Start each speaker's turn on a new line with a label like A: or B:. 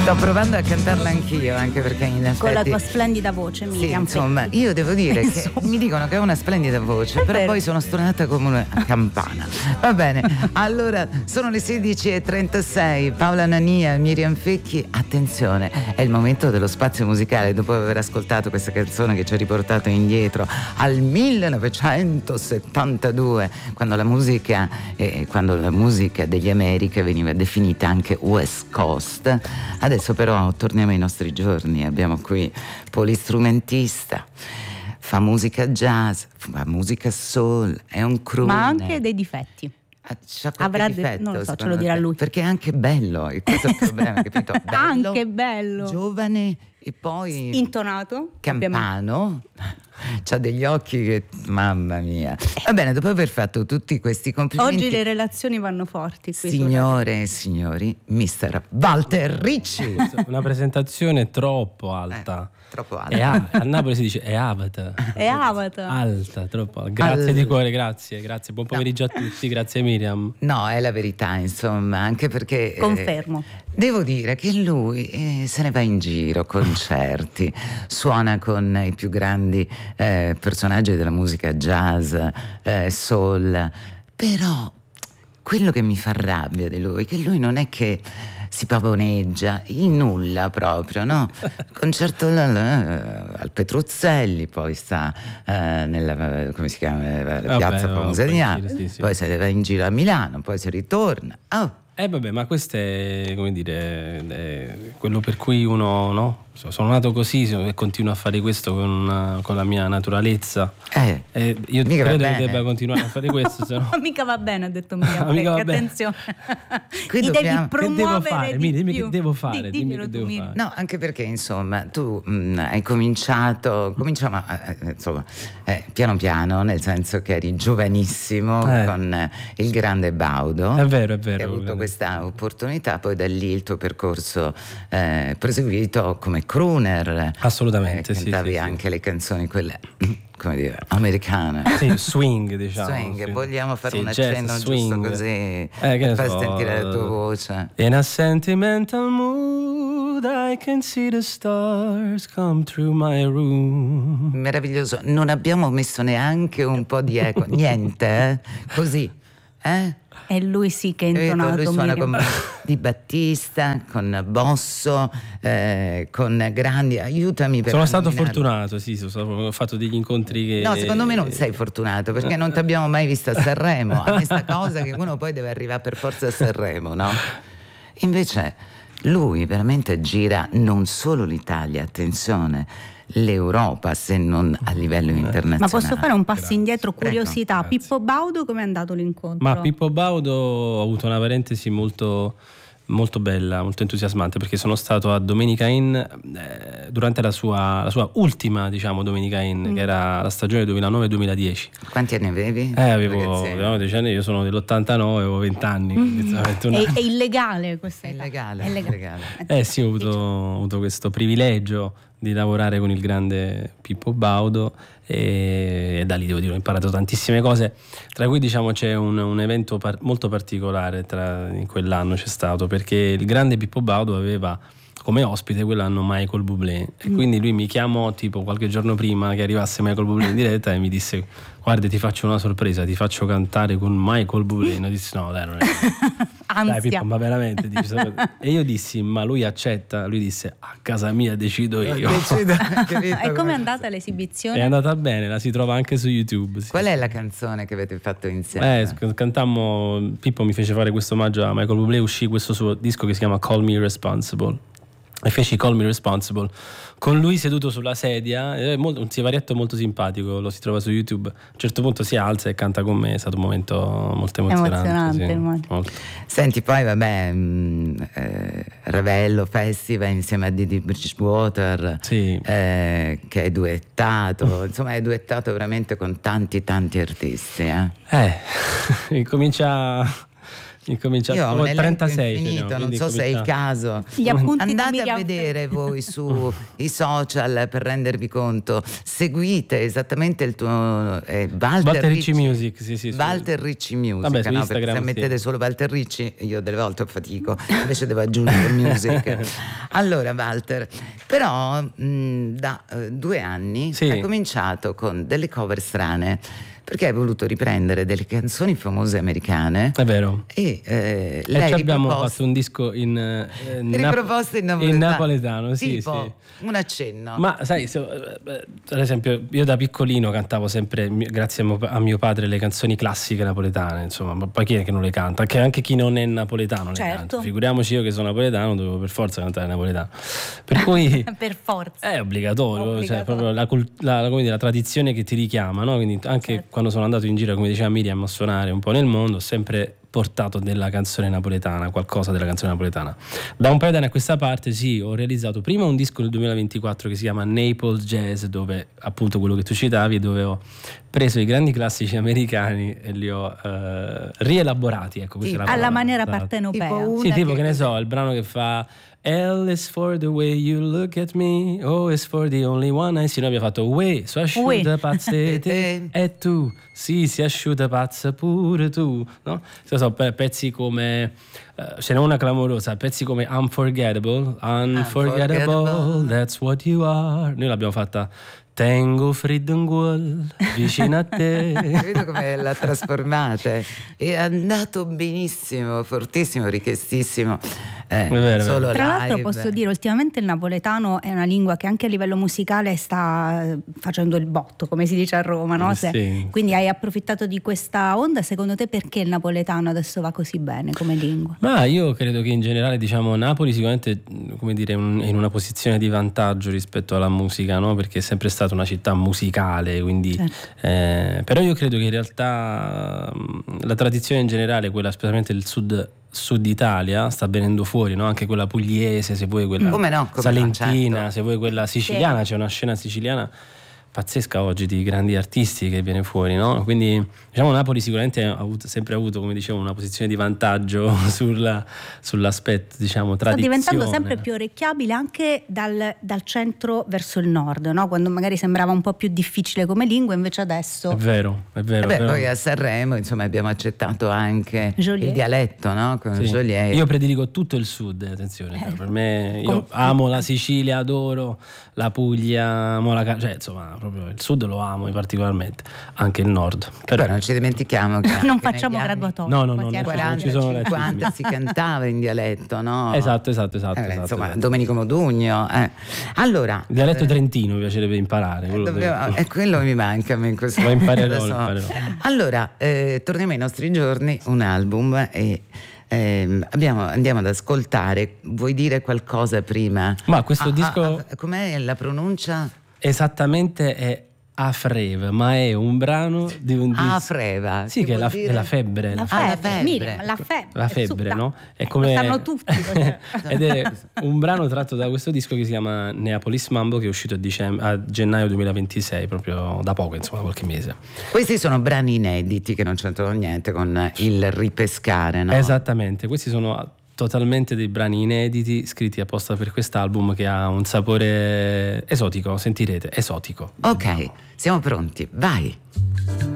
A: Sto provando a cantarla anch'io, anche perché in effetti
B: con la tua splendida voce, Miriam.
A: Sì, insomma, io devo dire che mi dicono che ho una splendida voce, però poi sono stonata come una campana. Va bene, allora sono le 16:36, Paola Nania, Miriam Fecchi, attenzione, è il momento dello spazio musicale. Dopo aver ascoltato questa canzone che ci ha riportato indietro al 1972, quando la musica degli America veniva definita anche West Coast. Adesso però torniamo ai nostri giorni, abbiamo qui polistrumentista, fa musica jazz, fa musica soul, è un crooner.
B: Ma ha anche dei difetti.
A: Avrà difetto,
B: non lo so, ce lo dirà lui.
A: Perché è anche bello, e questo è il problema, capito? Bello,
B: anche bello,
A: giovane e poi
B: intonato,
A: campano. C'ha degli occhi che, mamma mia. Va bene, dopo aver fatto tutti questi complimenti,
B: oggi le relazioni vanno forti qui,
A: signore e signori, mister Walter Ricci.
C: Una presentazione troppo alta.
A: Troppo alta.
C: A Napoli si dice è alta. Alta, troppo alta. Grazie di cuore, grazie. Buon pomeriggio a tutti, grazie Miriam.
A: No, è la verità, insomma, anche perché
B: confermo.
A: Devo dire che lui se ne va in giro, concerti, suona con i più grandi personaggi della musica jazz, soul, però quello che mi fa rabbia di lui è che lui non è che si pavoneggia in nulla proprio, no? Concerto al Petruzzelli, poi sta nella, come si chiama, piazza famosa di Napoli, poi se ne va in giro a Milano, poi si ritorna.
C: Vabbè, ma questo è, come dire, è quello per cui uno, no? Sono nato così e continuo a fare questo con la mia naturalezza. Io credo che debba continuare a fare questo, se no...
B: mica va bene, ha detto Miriam, attenzione.
A: Qui
B: devi promuovere
C: dimmi
B: più.
C: Che devo fare,
B: Dimmi che devo
C: fare.
A: No, anche perché insomma tu hai cominciamo insomma piano piano, nel senso che eri giovanissimo con il grande Baudo.
C: È vero.
A: Hai avuto questa opportunità, poi da lì il tuo percorso proseguito come crooner.
C: Assolutamente,
A: cantavi anche le canzoni quelle, come dire, americane.
C: Sì, swing, diciamo.
A: Swing, vogliamo fare un accenno giusto così
C: per
A: far sentire la tua voce.
C: In a sentimental mood I can see the stars come through my room.
A: Meraviglioso, non abbiamo messo neanche un po' di eco, niente, così,
B: E lui sì che è intonato.
A: Lui suona con Di Battista, con Bosso, con grandi, aiutami per
C: sono stato fortunato, ho fatto degli incontri che...
A: No, secondo me non sei fortunato, perché non ti abbiamo mai visto a Sanremo. A questa cosa che uno poi deve arrivare per forza a Sanremo, no? Invece lui veramente gira non solo l'Italia, attenzione, l'Europa, se non a livello internazionale.
B: Ma posso fare un passo indietro, curiosità? Prego. Pippo Baudo, come è andato l'incontro?
C: Ma Pippo Baudo ho avuto una parentesi molto bella, molto entusiasmante, perché sono stato a Domenica Inn durante la sua ultima, diciamo, Domenica Inn, che era la stagione 2009-2010.
A: Quanti anni avevi?
C: Avevo 10 anni, io sono dell'89, avevo 20 anni.
B: È illegale questa età.
A: È illegale.
C: Sì, ho avuto questo privilegio di lavorare con il grande Pippo Baudo e da lì devo dire ho imparato tantissime cose, tra cui diciamo c'è un evento molto particolare in quell'anno c'è stato, perché il grande Pippo Baudo aveva come ospite quell'anno Michael Bublé e quindi lui mi chiamò tipo qualche giorno prima che arrivasse Michael Bublé in diretta e mi disse: guarda, ti faccio una sorpresa, ti faccio cantare con Michael Bublé. E io dissi no, dai, non è dai Pippo, ma veramente e io dissi ma lui accetta? Lui disse a casa mia decido io.
B: E come è andata l'esibizione?
C: È andata bene, la si trova anche su YouTube.
A: Qual è la canzone che avete fatto insieme?
C: Cantammo, Pippo mi fece fare questo omaggio a Michael Bublé, uscì questo suo disco che si chiama Call Me Responsible e feci Call Me Responsible con lui seduto sulla sedia, un sivarietto molto simpatico, lo si trova su YouTube. A un certo punto si alza e canta con me, è stato un momento molto emozionante. Molto.
A: Senti, poi vabbè, Ravello Festival insieme a Didi Bridgewater, che hai duettato, insomma hai duettato veramente con tanti artisti.
C: Comincia Incominciato
A: Io ho un
C: 36
A: infinito, non so se è il caso.
B: Gli appunti
A: Andate a vedere voi sui social per rendervi conto. Seguite esattamente il tuo
C: Walter Ricci Music, sì.
A: Walter Ricci Music.
C: Vabbè, su
A: no?
C: Instagram,
A: Perché se mettete solo Walter Ricci io delle volte fatico, invece devo aggiungere music. Allora Walter, però da 2 anni hai cominciato con delle cover strane, perché hai voluto riprendere delle canzoni famose americane.
C: È vero.
A: E
C: abbiamo fatto un disco in napoletano, sì.
A: Un accenno.
C: Ma sai, ad esempio, io da piccolino cantavo sempre, grazie a mio padre, le canzoni classiche napoletane, insomma, ma poi chi è che non le canta? Anche chi non è napoletano le canta. Figuriamoci io che sono napoletano, dovevo per forza cantare napoletano. Per cui
B: per forza.
C: È obbligatorio. Cioè proprio la tradizione che ti richiama, no? Quindi anche quando sono andato in giro, come diceva Miriam, a suonare un po' nel mondo, ho sempre portato della canzone napoletana, qualcosa della canzone napoletana. Da un paio di anni a questa parte ho realizzato prima un disco nel 2024 che si chiama Naples Jazz, dove appunto quello che tu citavi, dove ho preso i grandi classici americani e li ho rielaborati, ecco, questa
B: alla maniera partenopea.
C: Tipo che ne so, il brano che fa L is for the way you look at me, O is for the only one I see. Noi abbiamo fatto Uè, so asciutta pazza te e tu, sì, si asciutta pazza pure tu, no? So, pezzi come ce n'è una clamorosa, pezzi come Unforgettable, that's what you are. Noi l'abbiamo fatta Tengo freddo in cuore vicino a te.
A: Vedo come la trasformate. È andato benissimo, fortissimo, richiestissimo. Solo
B: tra
A: live.
B: l'altro posso dire, ultimamente il napoletano è una lingua che anche a livello musicale sta facendo il botto, come si dice a Roma, no? Quindi hai approfittato di questa onda. Secondo te perché il napoletano adesso va così bene come lingua?
C: Ma io credo che in generale, diciamo, Napoli sicuramente, come dire, in una posizione di vantaggio rispetto alla musica, no? Perché è sempre stata una città musicale, quindi però io credo che in realtà la tradizione in generale, quella specialmente del sud Italia, sta venendo fuori, no? Anche quella pugliese, se vuoi, quella salentina, certo. Se vuoi quella siciliana, c'è una scena siciliana pazzesca oggi di grandi artisti che viene fuori, no? Quindi diciamo Napoli sicuramente ha sempre avuto, come dicevo, una posizione di vantaggio sull'aspetto, diciamo, tradizione.
B: Sta diventando sempre più orecchiabile anche dal centro verso il nord, no? Quando magari sembrava un po' più difficile come lingua, invece adesso
C: è vero.
A: Poi a Sanremo, insomma, abbiamo accettato anche il dialetto, no? Con Joliet.
C: Io prediligo tutto il sud, attenzione, per me, io amo la Sicilia, adoro la Puglia, amo cioè insomma proprio il sud lo amo particolarmente, anche il nord.
A: Però non ci dimentichiamo che
B: non facciamo graduatorie.
C: No,
A: 40-50 si cantava in dialetto, no?
C: Esatto.
A: Insomma, Domenico Modugno. Allora,
C: il dialetto trentino mi piacerebbe imparare.
A: Quello mi manca a me in questo
C: momento. Lo imparerò.
A: Allora, torniamo ai nostri giorni, un album e andiamo ad ascoltare. Vuoi dire qualcosa prima?
C: Ma questo disco
A: com'è la pronuncia?
C: Esattamente è Afrev, ma è un brano di un disco.
A: Afreva.
C: Sì, che è la febbre.
B: La
C: febbre, no? È come
B: lo sanno tutti.
C: Ed è un brano tratto da questo disco che si chiama Neapolis Mambo, che è uscito a gennaio 2026, proprio da poco, insomma, qualche mese.
A: Questi sono brani inediti che non c'entrano niente con il ripescare, no?
C: Esattamente, questi sono totalmente dei brani inediti scritti apposta per quest'album, che ha un sapore esotico, sentirete, esotico.
A: Ok, siamo pronti, vai!